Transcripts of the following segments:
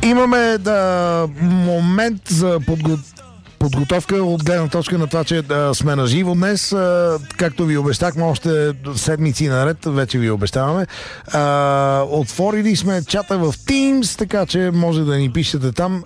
Имаме момент за подготовка от гледна точка на това, че сме на живо днес. Както ви обещахме още седмици наред, вече ви обещаваме. Отворили сме чата в Teams, така че може да ни пишете там.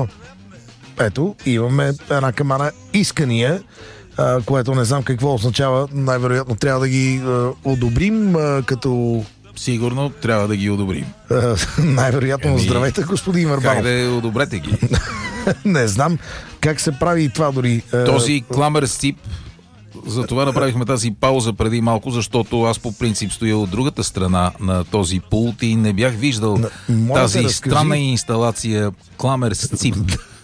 Ето, имаме една камара искания, което не знам какво означава. Най-вероятно трябва да ги одобрим, като... Сигурно трябва да ги одобрим. Най-вероятно. Здравейте, господин Върбанов. Как да одобрете ги? Не знам как се прави това дори. Този кламер сцип, затова направихме тази пауза преди малко, защото аз по принцип стоя от другата страна на този пулт и не бях виждал тази странна инсталация кламер сцип.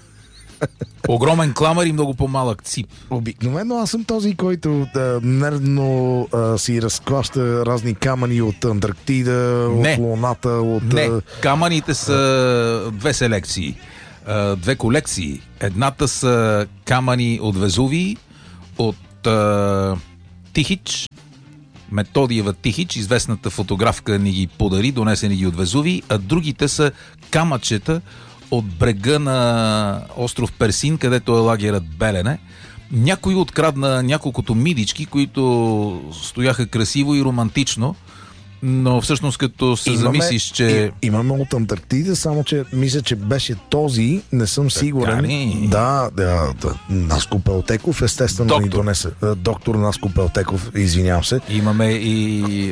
Огромен кламер и много по-малък цип. Обикновено аз съм този, който нервно си разклаща разни камъни от Антарктида, от Луната, от... Не, камъните са две селекции. Две колекции. Едната са камъни от Везувий, от Тихич. Методиева Тихич, известната фотографка, ни ги подари, донесени ги от Везувий, а другите са камъчета от брега на остров Персин, където е лагерът Белене. Някой открадна няколкото мидички, които стояха красиво и романтично, но всъщност като се замислиш, че... Имаме от Антарктида, само че мисля, че беше този, не съм сигурен. Да, Наско Пелтеков естествено ни донесе. Доктор Наско Пелтеков, извинявам се. Имаме и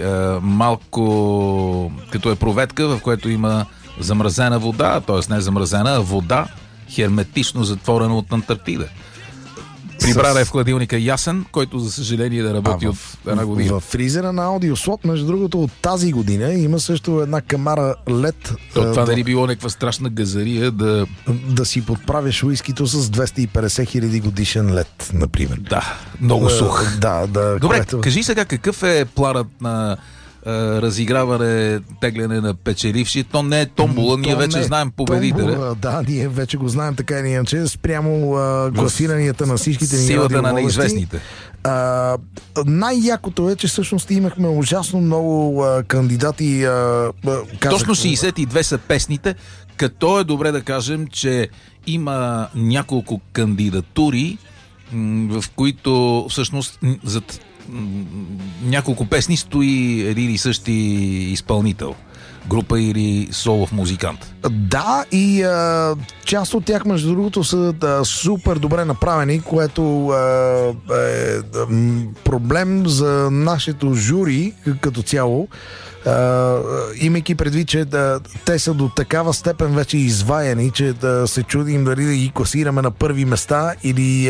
малко като е проветка, в което има замразена вода, т.е. не замразена, а вода, херметично затворена от Антарктида. Прибрана е в хладилника Ясен, който за съжаление да работи от една година. В фризера на Аудиослот, между другото, от тази година има също една камара LED. Това дали било някаква страшна газария да си подправяш уискито с 250 хиляди годишен LED, например. Да, много сух. Добре, кажи сега какъв е планът на разиграване, тегляне на печеливши. То не е томбола, ние вече знаем победителя. Да, ние вече го знаем така или иначе, спрямо класиранията на всичките ни силата на неизвестните. Най-якото е, че всъщност имахме ужасно много кандидати. Точно 62 са песните, като е добре да кажем, че има няколко кандидатури, в които всъщност зад няколко песни стои един и същи изпълнител, група или солов музикант. Да, и част от тях, между другото, са супер добре направени, което е проблем за нашето жури като цяло, имайки предвид, че те са до такава степен вече изваяни, че да се чудим дали да ги класираме на първи места или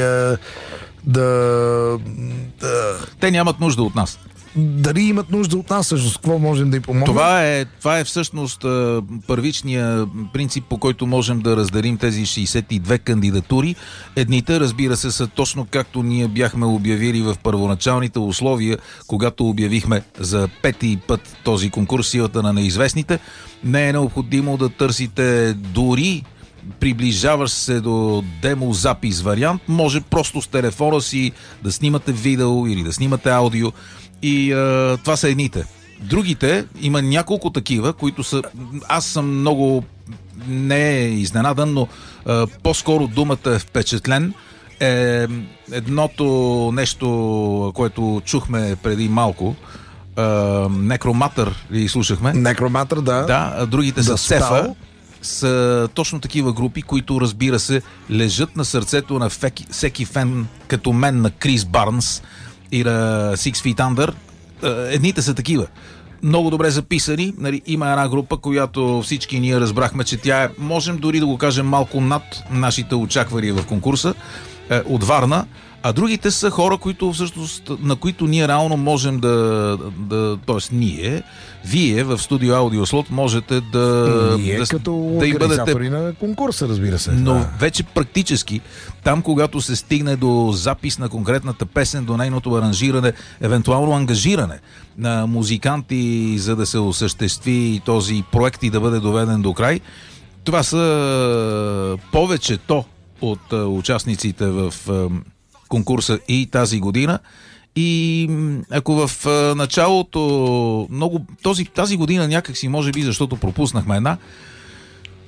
те нямат нужда от нас. Дали имат нужда от нас, всъщност, какво можем да им помогнем? Това е всъщност първичният принцип, по който можем да разделим тези 62 кандидатури. Едните, разбира се, са точно както ние бяхме обявили в първоначалните условия, когато обявихме за пети път този конкурс Силата на неизвестните. Не е необходимо да търсите дори приближаваш се до демозапис вариант, може просто с телефона си да снимате видео или да снимате аудио и това са едните. Другите, има няколко такива, които са... Аз съм много не изненадан, но по-скоро думата е впечатлен. Едното нещо, което чухме преди малко, Некроматър ли слушахме? Некроматър, да. Да, другите са Сефа. Са точно такива групи, които, разбира се, лежат на сърцето на всеки фен като мен на Крис Барнс и на Six Feet Under. Едните са такива. Много добре записани. Има една група, която всички ние разбрахме, че тя е, можем дори да го кажем, малко над нашите очаквания в конкурса, от Варна. А другите са хора, които всъщност, на които ние реално можем т.е. вие в студио Аудиослот можете като да им бъдете на конкурса, разбира се. Но вече практически, там когато се стигне до запис на конкретната песен, до нейното аранжиране, евентуално ангажиране на музиканти, за да се осъществи този проект и да бъде доведен до край, това са повечето от участниците в конкурса и тази година. И ако в началото тази година някакси, може би защото пропуснахме една,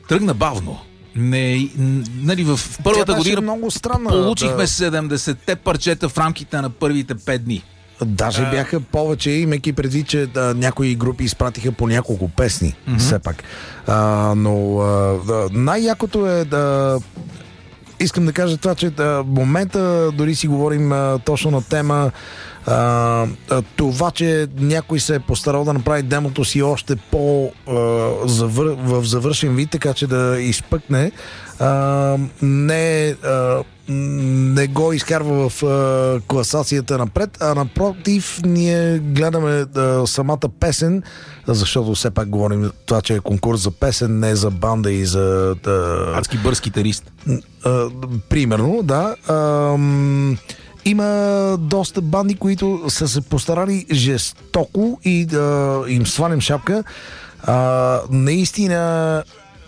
Тръгна бавно. Нали, в първата година много странна, получихме 70-те парчета в рамките на първите 5 дни. Даже бяха повече, имайки предвид, че някои групи изпратиха по няколко песни, все пак. Но най-якото е да... Искам да кажа това, че в момента дори си говорим точно на тема това, че някой се е постарал да направи демото си още в завършен вид, така че да изпъкне, не го изкарва в класацията напред, а напротив, ние гледаме самата песен, защото все пак говорим това, че е конкурс за песен, не за банда и за... Адски бърз китарист. Примерно, да. Има доста банди, които са се постарали жестоко и да им свалим шапка. Наистина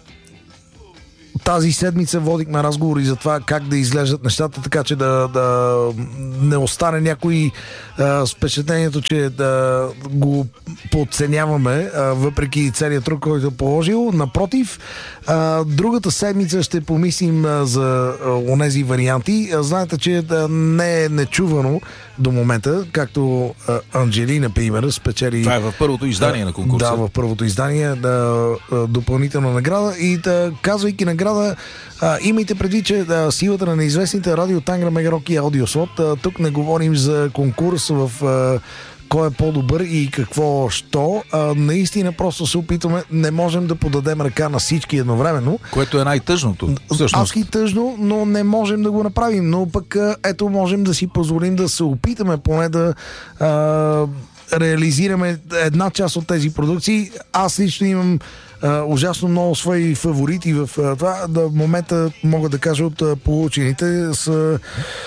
тази седмица водихме разговори за това как да изглеждат нещата, така че да не остане някой с впечатлението, че да го подценяваме, въпреки целият труд, който е положил. Напротив, другата седмица ще помислим за онези варианти. Знаете, че не е нечувано до момента, както Анджели, например, спечели... Това е в първото издание на конкурса. Да, в първото издание, допълнителна награда. И казвайки награда, имайте предвид, че силата на неизвестните радио Тангра, Мегарок и Аудиослот. Тук не говорим за конкурс в кой е по-добър и какво що. Наистина просто се опитваме, не можем да подадем ръка на всички едновременно. Което е най-тъжното. Адски тъжно, но не можем да го направим. Но пък ето можем да си позволим да се опитаме поне да реализираме една част от тези продукции. Аз лично имам ужасно много свои фаворити в това. В момента мога да кажа от получените са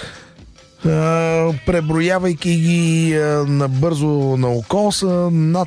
преброявайки ги набързо на око, са над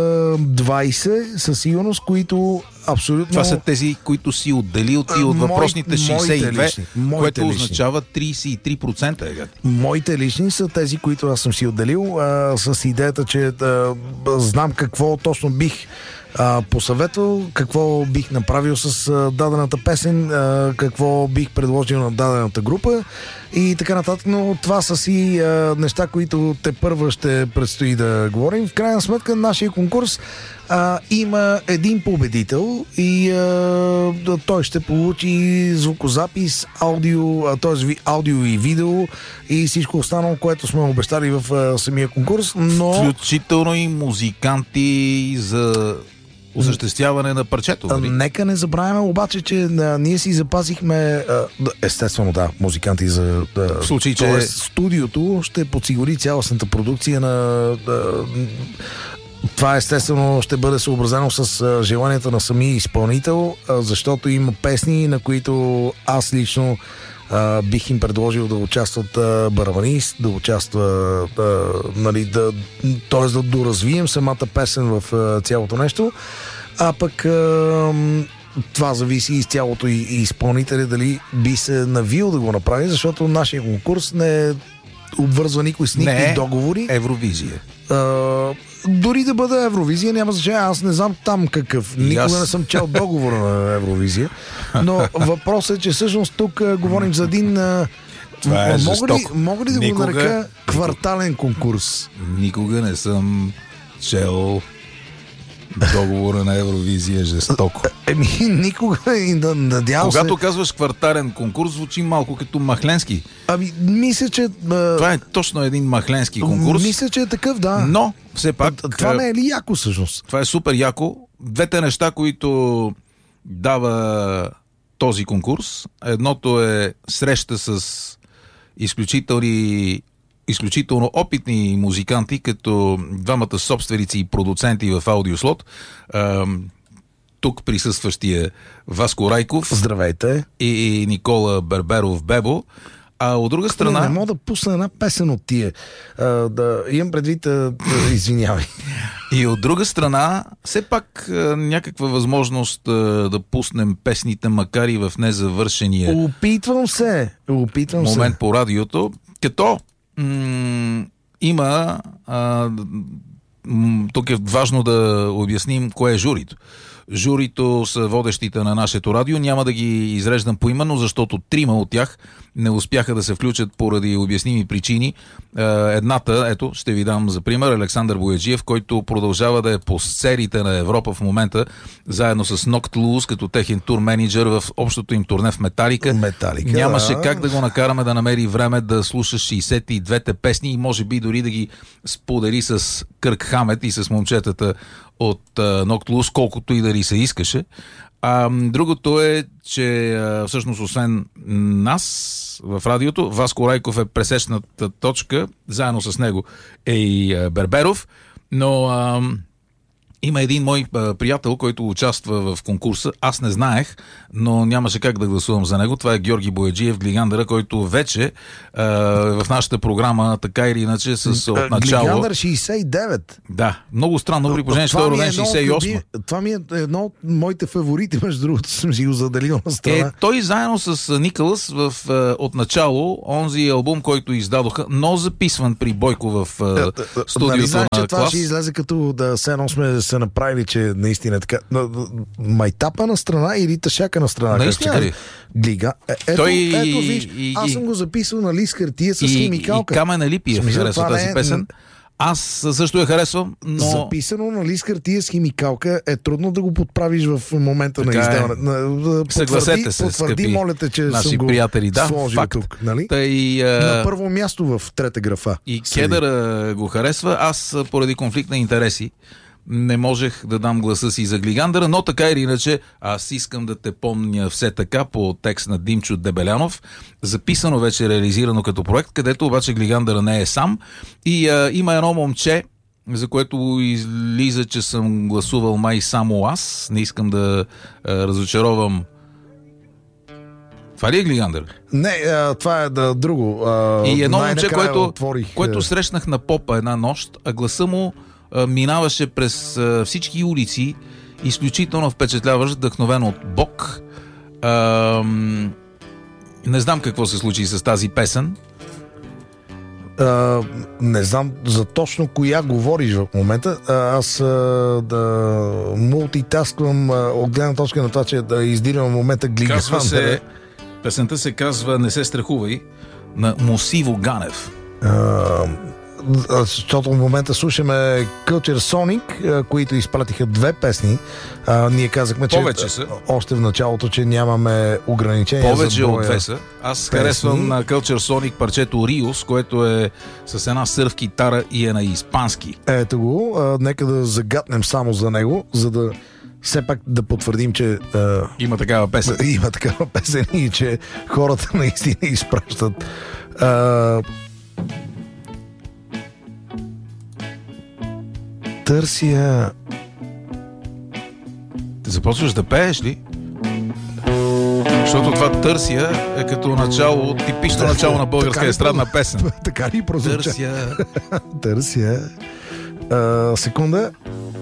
20 със сигурност, които абсолютно... Това са тези, които си отделил ти от въпросните 62, което означава 33%. Моите лични са тези, които аз съм си отделил, с идеята, че знам какво точно бих посъветвал, какво бих направил с дадената песен, какво бих предложил на дадената група и така нататък, но това са си неща, които тепърва ще предстои да говорим. В крайна сметка нашия конкурс има един победител и той ще получи звукозапис, т.е. аудио и видео и всичко останало, което сме обещали в самия конкурс, но... Включително и музиканти за осъществяване на парчето. Нека не забравяме обаче, че ние си запазихме естествено музиканти за в случай, че студиото ще подсигури цялостната продукция на това естествено ще бъде съобразено с желанията на самия изпълнител, защото има песни, на които аз лично бих им предложил да участват барабанист, да участва т.е. да доразвием самата песен в цялото нещо, а пък това зависи изцялото и изпълнителя дали би се навил да го направи, защото нашия конкурс не обвързва никой с никакви договори. Евровизия. Дори да бъде Евровизия, няма значение. Аз не знам там какъв. Никога не съм чел договора на Евровизия. Но въпросът е, че всъщност тук говорим за един... Това е мога ли да го нарека квартален конкурс? Никога не съм чел договора на Евровизия жестоко. Никога и надявам се... Когато казваш квартален конкурс, звучи малко като махленски. Мисля, че... Това е точно един махленски конкурс. Мисля, че е такъв, да. Но, все пак... Това не е ли яко, всъщност? Това е супер яко. Двете неща, които дава този конкурс, едното е среща с изключително опитни музиканти, като двамата собственици и продуценти в Аудиослот. Тук присъстващия Васко Райков. Здравейте. И Никола Берберов Бебо. А от друга страна... Не мога да пусна една песен от тия. Имам предвид... Извинявай. И от друга страна, все пак някаква възможност да пуснем песните, макар и в незавършения Опитвам се. момент по радиото, като има... тук е важно да обясним кое е журито. Журито са водещите на нашето радио. Няма да ги изреждам поименно, защото 3 от тях не успяха да се включат поради обясними причини. Едната, ето, ще ви дам за пример, Александър Бояджиев, който продължава да е по сцените на Европа в момента, заедно с Knocked Loose, като техен тур менеджер в общото им турне в Металика. Нямаше как да го накараме да намери време да слуша 62-те песни и може би дори да ги сподели с Кърк Хамет и с момчетата от Knocked Loose, колкото и дали се искаше. Другото е, че всъщност освен нас в радиото, Васко Райков е пресечната точка, заедно с него е и Берберов, но има един мой приятел, който участва в конкурса. Аз не знаех, но нямаше как да гласувам за него. Това е Георги Бояджиев, Глигандъра, който вече в нашата програма, така или иначе, от начало... Глигандър 69. Да, много странно, при положение, че той е роден 68. Това ми е едно от моите фаворити, между другото съм си го заделил на страна. Той заедно с Никълас от начало, онзи албум, който издадоха, но записван при Бойко в студиото на Клас. Клас. Това ще излезе като да се сме се направили, че наистина е така. Майтапа на страна или тъшака на страна? Наистина ли? Глига. Ето, виж, аз съм го записал на лист хартия с химикалка. И Камена Липиев харесва тази песен. Аз също я харесвам, но... Записано на лист хартия с химикалка е трудно да го подправиш в момента на издаване. Съгласете се, потвърди, моля те, че наши съм го приятели. Да, сложил факт. тук. Нали? На първо място в трета графа. И Кедър го харесва. Аз поради конфликт на интереси не можех да дам гласа си за Глигандъра, но така или иначе аз искам да те помня все така по текст на Димчо Дебелянов, записано вече, реализирано като проект, където обаче Глигандъра не е сам и има едно момче, за което излиза, че съм гласувал май само аз. Не искам да разочаровам. Това ли е Глигандър? Не, това е друго. И едно момче, което срещнах на попа една нощ, а гласа му минаваше през всички улици, изключително впечатляващ, вдъхновен от Бог. Не знам какво се случи с тази песен. Не знам за точно коя говориш в момента. Аз да мултитасквам от гледна точка на това, че да издирам в момента Глигандър. Песента се казва "Не се страхувай" на Мусиво Ганев. Защото в момента слушаме Culture Sonic, които изпратиха 2 песни. Ние казахме, че още в началото, че нямаме ограничения. Повече от 2 са. Аз харесвам на Culture Sonic парчето Риос, което е с една сърф китара и е на испански. Ето го. Нека да загатнем само за него, за да все пак да потвърдим, че има такава песен. Има такава песен и че хората наистина изпращат. Търся. Ти започваш да пееш ли? Защото това "Търся" е като начало, типично начало на българска естрадна песен. Така ли прозвуча? Търся. Търся. Секунда.